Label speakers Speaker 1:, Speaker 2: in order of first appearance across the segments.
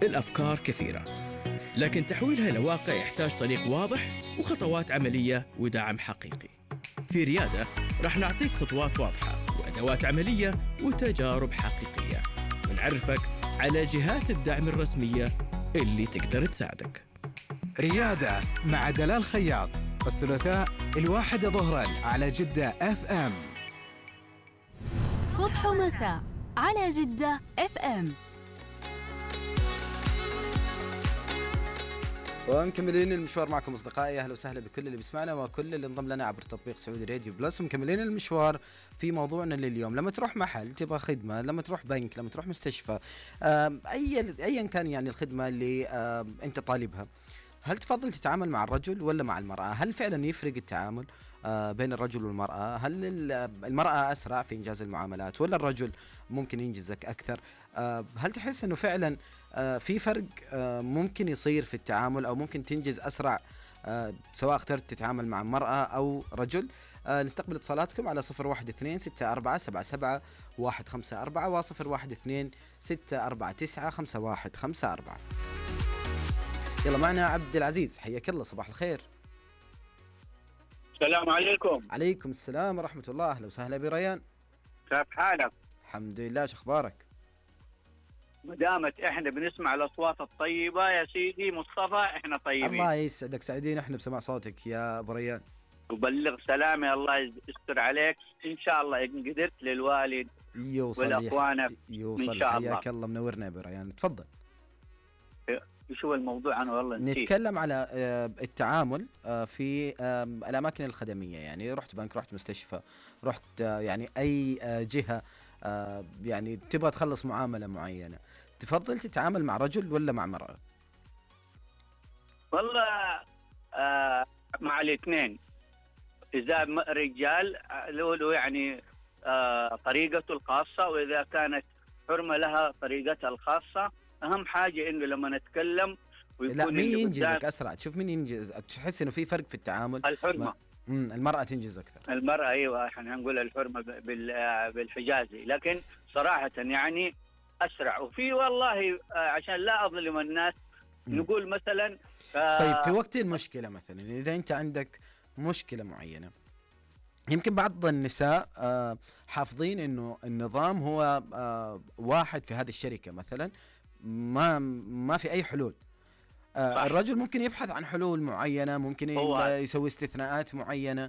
Speaker 1: الأفكار كثيرة، لكن تحويلها لواقع يحتاج طريق واضح وخطوات عملية ودعم حقيقي. في ريادة رح نعطيك خطوات واضحة وأدوات عملية وتجارب حقيقية، ونعرفك على جهات الدعم الرسمية اللي تقدر تساعدك.
Speaker 2: ريادة مع دلال خياط، الثلاثاء 1 ظهراً على جدة FM.
Speaker 3: صبح ومساء على جدة FM.
Speaker 4: ومكملين المشوار معكم أصدقائي. أهلا وسهلا بكل اللي بيسمعنا وكل اللي انضم لنا عبر تطبيق سعودي راديو بلس. مكملين المشوار في موضوعنا لليوم. لما تروح محل تبغى خدمة، لما تروح بنك، لما تروح مستشفى، أيا كان يعني الخدمة اللي أنت طالبها، هل تفضل تتعامل مع الرجل ولا مع المرأة؟ هل فعلا يفرق التعامل بين الرجل والمرأة؟ هل المرأة أسرع في إنجاز المعاملات ولا الرجل ممكن ينجزك أكثر؟ هل تحس أنه فعلا في فرق ممكن يصير في التعامل أو ممكن تنجز أسرع سواء اخترت تتعامل مع مرأة أو رجل؟ نستقبل اتصالاتكم على 012-64-77-154 و012-649-5154. يلا معنا عبد العزيز، حياك الله، صباح الخير.
Speaker 5: السلام عليكم.
Speaker 4: عليكم السلام ورحمة الله. أهلا وسهلا بريان.
Speaker 5: كيف حالك؟
Speaker 4: الحمد لله، شو أخبارك؟
Speaker 5: مدامت إحنا بنسمع الأصوات الطيبة يا سيدي مصطفى، إحنا طيبين.
Speaker 4: الله يسعدك، سعيدين إحنا بسمع صوتك يا أبو ريان.
Speaker 5: وبلغ سلامي، الله يستر عليك إن شاء الله، إن قدرت للوالد والأخوانك
Speaker 4: يوصل.
Speaker 5: إن شاء الله.
Speaker 4: حياك الله، منورنا يا أبو ريان، تفضل.
Speaker 5: شو الموضوع؟ أنا والله نسيت.
Speaker 4: نتكلم على التعامل في الأماكن الخدمية، يعني رحت بنك، رحت مستشفى، رحت يعني أي جهة يعني تبغى تخلص معاملة معينة، تفضل تتعامل مع رجل ولا مع مرأة؟
Speaker 5: والله مع الاثنين. إذا رجال له يعني طريقته الخاصة، وإذا كانت حرمة لها طريقتها الخاصة. أهم حاجة إنه لما نتكلم ويكون
Speaker 4: لا، مين ينجزك أسرع؟ تشوف مين ينجز؟ تحس إنه في فرق في التعامل؟
Speaker 5: الحرمة.
Speaker 4: المرأة تنجز أكثر.
Speaker 5: المرأة أيوة، إحنا نقول الحرمة بالحجازي، لكن صراحة يعني أسرع. وفي والله عشان لا أظلم الناس نقول مثلا
Speaker 4: طيب في وقت المشكلة مثلا، إذا أنت عندك مشكلة معينة، يمكن بعض النساء حافظين إنه النظام هو واحد في هذه الشركة مثلا، ما في أي حلول. الرجل ممكن يبحث عن حلول معينة، ممكن يسوي استثناءات معينة.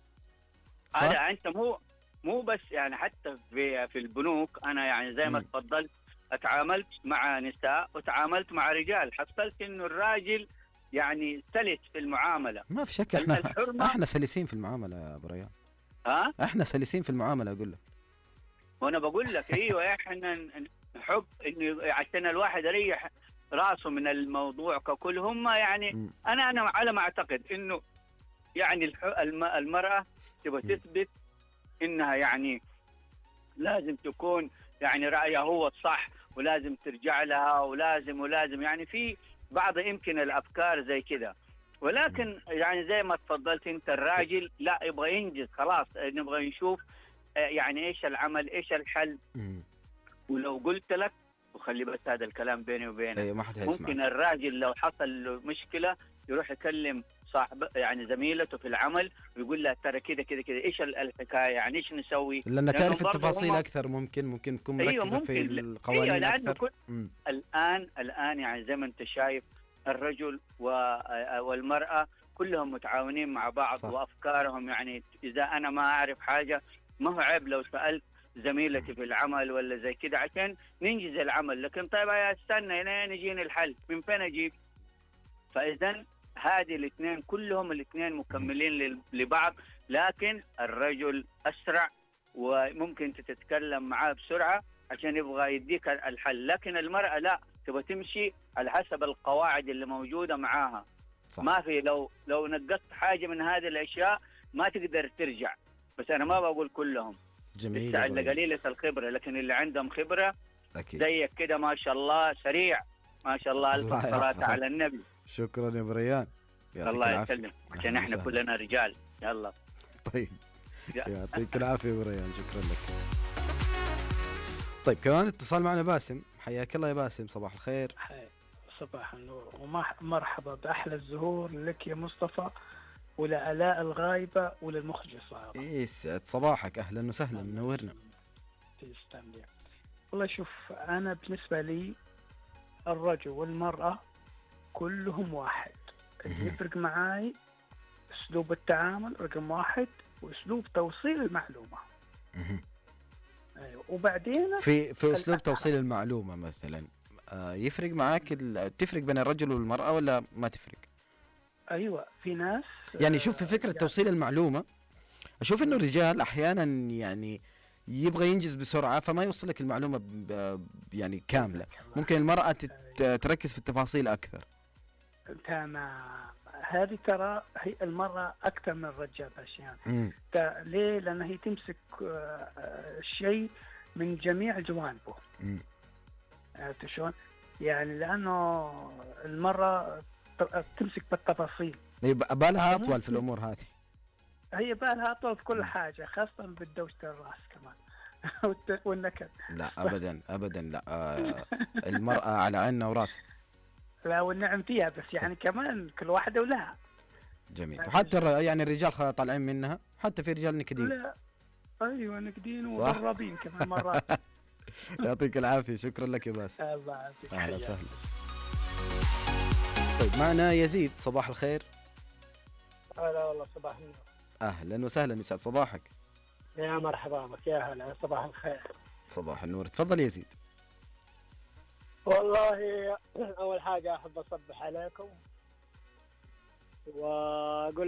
Speaker 5: هذا أنت مو بس يعني حتى في البنوك. أنا يعني زي ما تفضلت اتعاملت مع نساء وتعاملت مع رجال، حصلت إنه الراجل يعني سلس في المعاملة.
Speaker 4: ما في شك، احنا سلسين في المعاملة يا أبو ريان. احنا سلسين في المعاملة أقول لك.
Speaker 5: وأنا بقول لك أيوة، احنا نحب إنه عشان الواحد يريح راسه من الموضوع ككل. هم يعني أنا على ما أعتقد إنه يعني المرأة تبغى تثبت إنها يعني لازم تكون يعني رأيها هو الصح، ولازم ترجع لها، ولازم يعني في بعض يمكن الأفكار زي كده. ولكن يعني زي ما تفضلت أنت، الراجل لا يبغى ينجز خلاص، نبغى نشوف يعني إيش العمل، إيش الحل. ولو قلت لك، وخلي بس هذا الكلام بيني وبينك، ممكن الراجل لو حصل له مشكلة يروح يكلم صاحب يعني زميلته في العمل ويقول له ترى كده ايش الحكايه، يعني ايش نسوي،
Speaker 4: لأن تعرف التفاصيل اكثر. ممكن تكون مركزه في القوانين اكثر.
Speaker 5: الان يعني زي ما انت شايف الرجل والمراه كلهم متعاونين مع بعض. صح. وافكارهم يعني اذا انا ما اعرف حاجه ما هو عيب لو سالت زميلتي في العمل ولا زي كده عشان ننجز العمل. لكن طيب يا استنى لين يجيني الحل، من فين اجيب؟ فاذا هذه الاثنين كلهم الاثنين مكملين لبعض، لكن الرجل أسرع وممكن تتكلم معاه بسرعة عشان يبغى يديك الحل. لكن المرأة لا، تبغى تمشي على حسب القواعد اللي موجودة معاها. صح. ما في لو نقصت حاجة من هذه الأشياء ما تقدر ترجع. بس أنا ما بقول كلهم،
Speaker 4: جميل،
Speaker 5: قليلة الخبرة، لكن اللي عندهم خبرة أكيد زيك كده ما شاء الله سريع ما شاء الله. ألف صلاة على النبي.
Speaker 4: شكرا يا بريان،
Speaker 5: الله يسلمك، عشان احنا كلنا رجال. يلا
Speaker 4: طيب يعطيك العافية يا بريان، شكرا لك. طيب كمان اتصال معنا باسم، حياك الله يا باسم، صباح الخير.
Speaker 6: صباح النور ومرحبا بأحلى الزهور لك يا مصطفى، ولآلاء الغايبة وللمخرج الصاعد.
Speaker 4: يسعد صباحك، أهلا وسهلا، منورنا.
Speaker 6: تسلم لي. والله شوف، أنا بالنسبة لي الرجل والمرأة كلهم واحد. اللي يفرق معاي أسلوب التعامل رقم واحد، وأسلوب توصيل المعلومة. أيوة. وبعدين
Speaker 4: في أسلوب توصيل المعلومة مثلا يفرق معاك تفرق بين الرجل والمرأة ولا ما تفرق؟
Speaker 6: أيوة، في ناس
Speaker 4: يعني شوف، في فكرة توصيل المعلومة أشوف إنه الرجال أحيانا يعني يبغى ينجز بسرعة فما يوصل لك المعلومة يعني كاملة. ممكن المرأة تركز في التفاصيل أكثر.
Speaker 6: تمام. هذه ترى هي المرأة أكثر من الرجال أحيانا. ليه؟ لأن هي تمسك الشيء من جميع جوانبه. عرفت شلون؟ يعني لأنه المرأة تمسك بالتفاصيل.
Speaker 4: بالها أطول في الأمور هذه.
Speaker 6: هي بالها أطول في كل حاجة، خاصة بالدوشة الرأس كمان والنكد.
Speaker 4: لا أبدا أبدا، لا المرأة على عيننا وراسنا.
Speaker 6: لا والنعم فيها، بس يعني كمان كل واحدة ولها.
Speaker 4: جميل. وحتى يعني الرجال طالعين منها، حتى في رجال نكدين.
Speaker 6: لا أيوة، نكدين وضربين كمان مرات.
Speaker 4: يعطيك العافية، شكرا لك يا باسم.
Speaker 6: الله يعافيك.
Speaker 4: أهلا وسهلا. طيب معنا يزيد، صباح الخير.
Speaker 7: هلا والله، صباح النور.
Speaker 4: أهلا وسهلا، يسعد صباحك.
Speaker 7: يا مرحبا بك، يا هلا، صباح الخير.
Speaker 4: صباح النور، تفضل يزيد.
Speaker 7: والله أول حاجة أحب أصبح عليكم وأقول